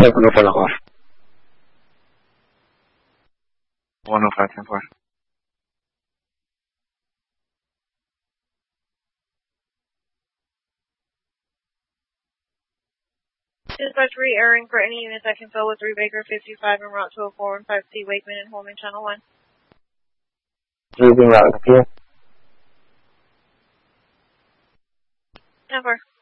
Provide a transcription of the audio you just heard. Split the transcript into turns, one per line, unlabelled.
Echo for Lahore.
105, 10-4.
Dispatch re-airing for any units that can fill with 3 Baker 55 en route to a 415C Wakeman and Holman Channel 1.
3 being route, appear.
10-4.